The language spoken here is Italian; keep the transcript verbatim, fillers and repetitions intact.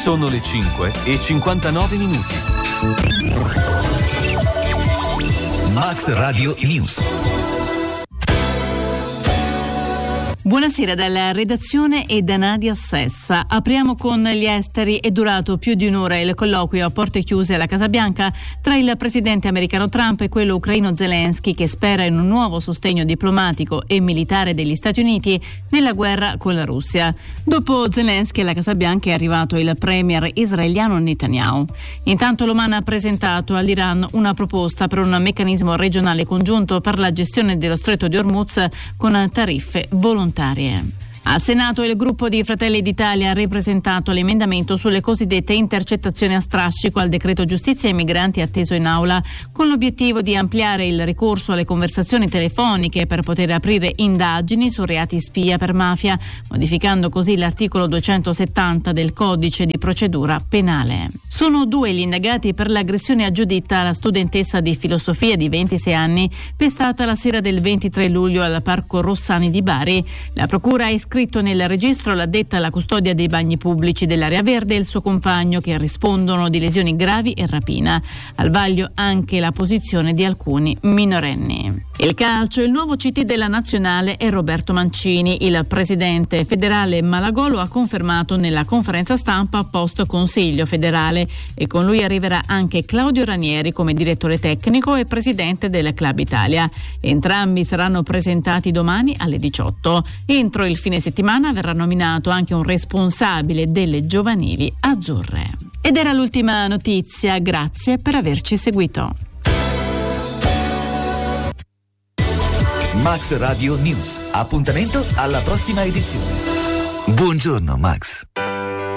Sono le cinque e cinquantanove minuti. Max Radio News. Buonasera dalla redazione e da Nadia Sessa. Apriamo con gli esteri. È durato più di un'ora il colloquio a porte chiuse alla Casa Bianca tra il presidente americano Trump e quello ucraino Zelensky, che spera in un nuovo sostegno diplomatico e militare degli Stati Uniti nella guerra con la Russia. Dopo Zelensky alla Casa Bianca è arrivato il premier israeliano Netanyahu. Intanto l'Oman ha presentato all'Iran una proposta per un meccanismo regionale congiunto per la gestione dello Stretto di Hormuz con tariffe volontarie. Al Senato il gruppo di Fratelli d'Italia ha ripresentato l'emendamento sulle cosiddette intercettazioni a strascico al decreto giustizia e migranti atteso in aula, con l'obiettivo di ampliare il ricorso alle conversazioni telefoniche per poter aprire indagini su reati spia per mafia, modificando così l'articolo duecentosettanta del codice di procedura penale. Sono due gli indagati per l'aggressione a Giuditta, la studentessa di filosofia di ventisei anni, pestata la sera del ventitré luglio al Parco Rossani di Bari. La procura ha iscritto Scritto nel registro l'addetta alla custodia dei bagni pubblici dell'area verde e il suo compagno, che rispondono di lesioni gravi e rapina. Al vaglio anche la posizione di alcuni minorenni. Il calcio, il nuovo C T della nazionale è Roberto Mancini. Il presidente federale Malagò lo ha confermato nella conferenza stampa post Consiglio federale, e con lui arriverà anche Claudio Ranieri come direttore tecnico e presidente del Club Italia. Entrambi saranno presentati domani alle diciotto. Entro il fine settimana verrà nominato anche un responsabile delle giovanili azzurre. Ed era l'ultima notizia, grazie per averci seguito. Max Radio News. Appuntamento alla prossima edizione. Buongiorno Max.